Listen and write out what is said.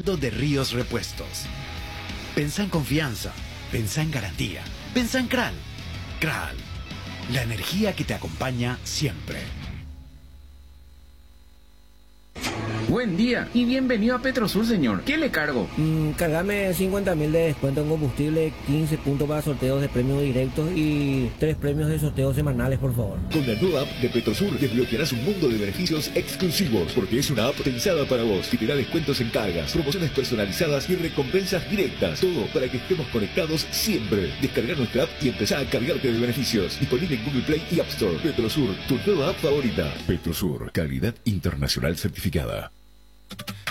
bordo de Ríos Repuestos. Pensá en confianza, pensá en garantía, pensá en Kral. Kral, la energía que te acompaña siempre. Buen día y bienvenido a Petrosur, señor. ¿Qué le cargo? Cargame 50.000 de descuento en combustible, 15 puntos para sorteos de premios directos y 3 premios de sorteos semanales, por favor. Con la nueva app de Petrosur desbloquearás un mundo de beneficios exclusivos, porque es una app pensada para vos, que te da descuentos en cargas, promociones personalizadas y recompensas directas. Todo para que estemos conectados siempre. Descarga nuestra app y empezá a cargarte de beneficios. Disponible en Google Play y App Store. Petrosur, tu nueva app favorita. Petrosur, calidad internacional certificada.